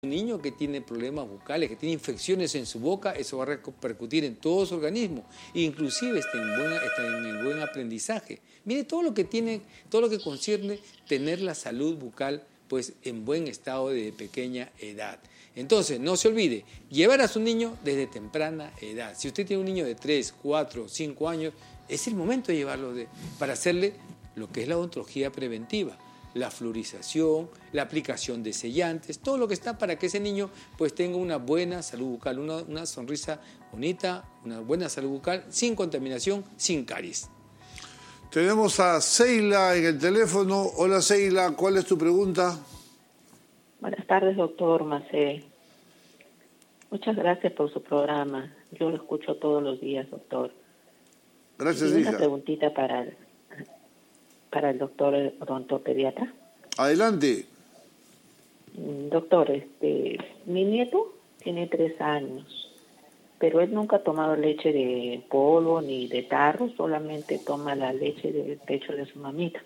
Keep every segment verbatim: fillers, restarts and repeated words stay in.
Un niño que tiene problemas bucales, que tiene infecciones en su boca, eso va a repercutir en todo su organismo, inclusive está en, buen, está en el buen aprendizaje. Mire todo lo que tiene, todo lo que concierne tener la salud bucal pues en buen estado de pequeña edad. Entonces, no se olvide, llevar a su niño desde temprana edad. Si usted tiene un niño de tres, cuatro, cinco años, es el momento de llevarlo de, para hacerle lo que es la odontología preventiva. La fluorización, la aplicación de sellantes, todo lo que está para que ese niño pues tenga una buena salud bucal, una, una sonrisa bonita, una buena salud bucal, sin contaminación, sin caries. Tenemos a Seila en el teléfono. Hola Seila, ¿cuál es tu pregunta? Buenas tardes, doctor Macé. Muchas gracias por su programa. Yo lo escucho todos los días, doctor. Gracias, y hija. Una preguntita para el, para el doctor odontopediatra. Adelante. Doctor, este, mi nieto tiene tres años, pero él nunca ha tomado leche de polvo ni de tarro, solamente toma la leche del pecho de su mamita.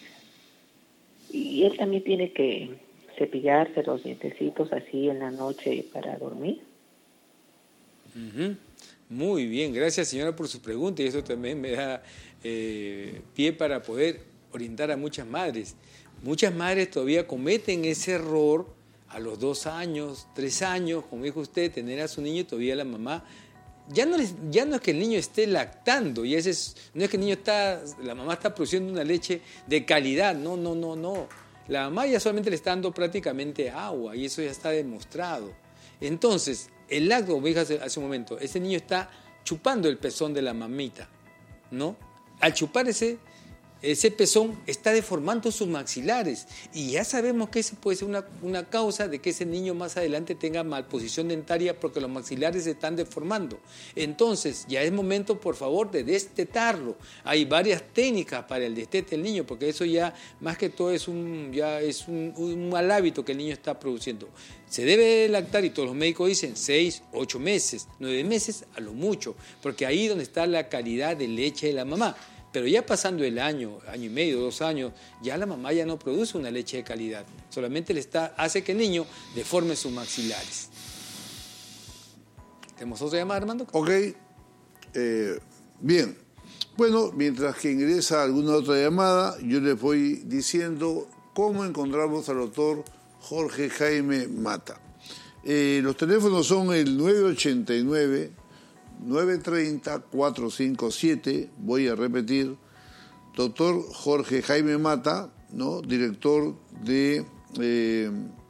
Y él también tiene que cepillarse los dientecitos así en la noche para dormir. Uh-huh. Muy bien, gracias señora por su pregunta, y eso también me da eh, pie para poder orientar a muchas madres. Muchas madres todavía cometen ese error a los dos años, tres años, como dijo usted, tener a su niño y todavía la mamá. Ya no, les, ya no es que el niño esté lactando, y ese es, no es que el niño está, la mamá está produciendo una leche de calidad, no, no, no, no. La mamá ya solamente le está dando prácticamente agua, y eso ya está demostrado. Entonces, el lacto, como dije hace, hace un momento, ese niño está chupando el pezón de la mamita, ¿no? Al chupar ese, ese pezón está deformando sus maxilares, y ya sabemos que ese puede ser una, una causa de que ese niño más adelante tenga malposición dentaria porque los maxilares se están deformando. Entonces ya es momento, por favor, de destetarlo. Hay varias técnicas para el destete del niño, porque eso ya más que todo es un, ya es un, un mal hábito que el niño está produciendo. Se debe lactar, y todos los médicos dicen seis, ocho meses, nueve meses a lo mucho, porque ahí es donde está la calidad de leche de la mamá. Pero ya pasando el año, año y medio, dos años, ya la mamá ya no produce una leche de calidad. Solamente le está, hace que el niño deforme sus maxilares. ¿Tenemos otra llamada, Armando? Ok. Eh, bien. Bueno, mientras que ingresa alguna otra llamada, yo les voy diciendo cómo encontramos al doctor Jorge Jaime Mata. Eh, los teléfonos son el nueve ochenta y nueve, nueve treinta, cuatrocientos cincuenta y siete, voy a repetir, doctor Jorge Jaime Mata, ¿no? Director de, eh,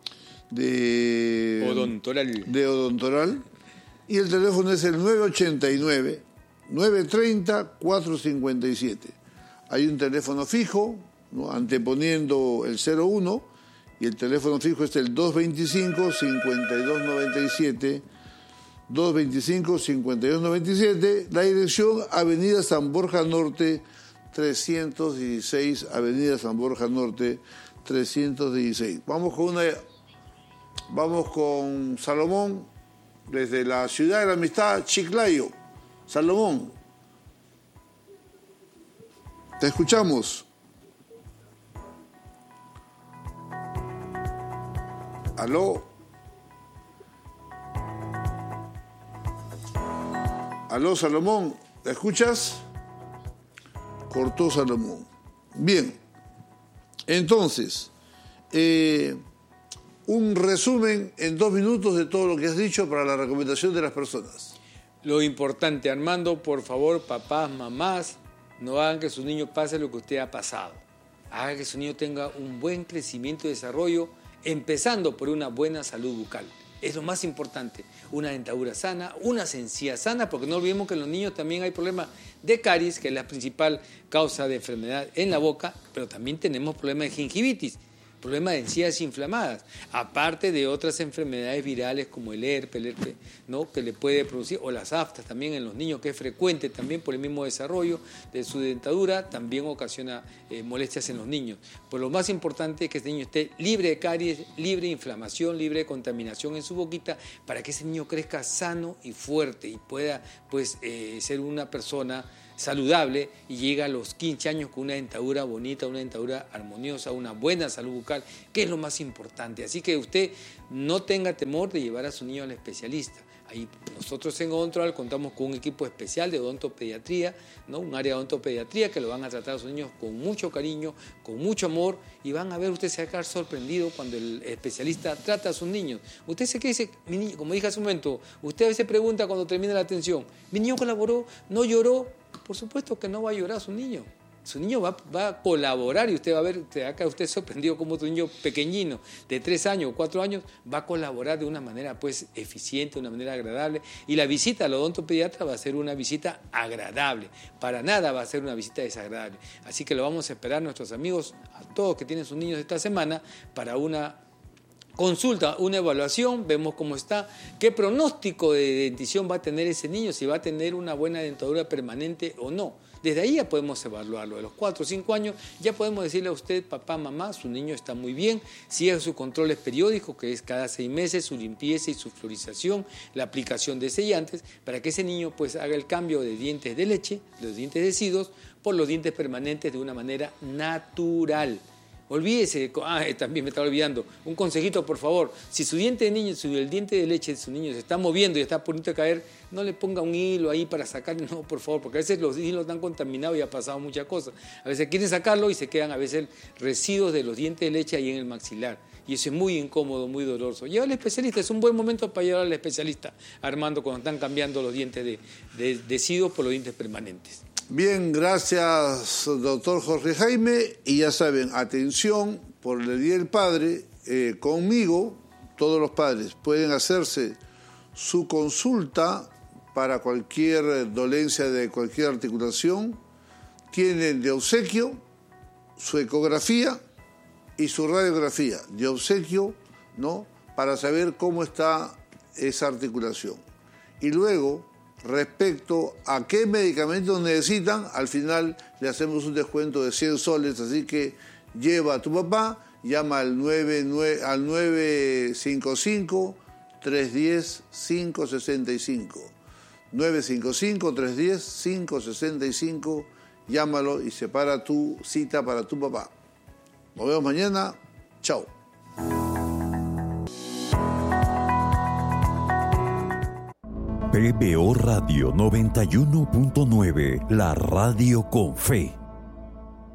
de Odontoral. De Odontoral, y el teléfono es el nueve ochenta y nueve, nueve treinta, cuatrocientos cincuenta y siete. Hay un teléfono fijo, ¿no? Anteponiendo el cero uno, y el teléfono fijo es el dos veinticinco, cincuenta y dos noventa y siete, dos veinticinco, cincuenta y dos noventa y siete, la dirección Avenida San Borja Norte, trescientos dieciséis, Avenida San Borja Norte, trescientos dieciséis. Vamos con una, vamos con Salomón, desde la ciudad de la amistad, Chiclayo. Salomón, te escuchamos. Aló. Aló, Salomón, ¿te escuchas? Cortó Salomón. Bien, entonces, eh, un resumen en dos minutos de todo lo que has dicho para la recomendación de las personas. Lo importante, Armando, por favor, papás, mamás, no hagan que su niño pase lo que usted ha pasado. Hagan que su niño tenga un buen crecimiento y desarrollo, empezando por una buena salud bucal. Es lo más importante, una dentadura sana, unas encías sanas, porque no olvidemos que en los niños también hay problemas de caries, que es la principal causa de enfermedad en la boca, pero también tenemos problemas de gingivitis, problemas de encías inflamadas, aparte de otras enfermedades virales como el herpes, el herpes, ¿no? que le puede producir, o las aftas también en los niños, que es frecuente también por el mismo desarrollo de su dentadura, también ocasiona eh, molestias en los niños. Pues lo más importante es que este niño esté libre de caries, libre de inflamación, libre de contaminación en su boquita, para que ese niño crezca sano y fuerte y pueda pues, eh, ser una persona saludable y llega a los quince años con una dentadura bonita, una dentadura armoniosa, una buena salud bucal, que es lo más importante. Así que usted no tenga temor de llevar a su niño al especialista. Ahí nosotros en Odontral contamos con un equipo especial de odontopediatría, ¿no? Un área de odontopediatría que lo van a tratar a sus niños con mucho cariño, con mucho amor, y van a ver, usted se va a quedar sorprendido cuando el especialista trata a sus niños. Usted se queda y dice, mi niño, como dije hace un momento, usted a veces pregunta cuando termina la atención, ¿mi niño colaboró? ¿No lloró? Por supuesto que no va a llorar su niño. Su niño va, va a colaborar y usted va a ver, te va a quedar usted sorprendido como tu niño pequeñino de tres años o cuatro años va a colaborar de una manera pues eficiente, de una manera agradable. Y la visita al odontopediatra va a ser una visita agradable. Para nada va a ser una visita desagradable. Así que lo vamos a esperar nuestros amigos, a todos que tienen sus niños esta semana, para una consulta, una evaluación, vemos cómo está, qué pronóstico de dentición va a tener ese niño, si va a tener una buena dentadura permanente o no. Desde ahí ya podemos evaluarlo. A los cuatro o cinco años ya podemos decirle a usted, papá, mamá, su niño está muy bien, sigue sus controles periódicos, que es cada seis meses, su limpieza y su fluorización, la aplicación de sellantes, para que ese niño pues haga el cambio de dientes de leche, de los dientes deciduos, por los dientes permanentes de una manera natural. Olvídese, ah, también me estaba olvidando, un consejito por favor, si su diente de niño, si el diente de leche de su niño se está moviendo y está a punto de caer, no le ponga un hilo ahí para sacar, no, por favor, porque a veces los hilos están contaminados y ha pasado muchas cosas. A veces quieren sacarlo y se quedan a veces residuos de los dientes de leche ahí en el maxilar. Y eso es muy incómodo, muy doloroso. Lleva al especialista, es un buen momento para llevar al especialista, Armando, cuando están cambiando los dientes de, de deciduos por los dientes permanentes. Bien, gracias, doctor Jorge Jaime. Y ya saben, atención, por el Día del Padre, eh, conmigo, todos los padres pueden hacerse su consulta para cualquier dolencia de cualquier articulación. Tienen de obsequio su ecografía y su radiografía de obsequio, ¿no? Para saber cómo está esa articulación. Y luego, respecto a qué medicamentos necesitan, al final le hacemos un descuento de cien soles, así que lleva a tu papá, llama al nueve cinco cinco, tres uno cero, cinco seis cinco. nueve cinco cinco, tres uno cero, cinco seis cinco, llámalo y separa tu cita para tu papá. Nos vemos mañana. Chao. P B O Radio noventa y uno punto nueve, la radio con fe.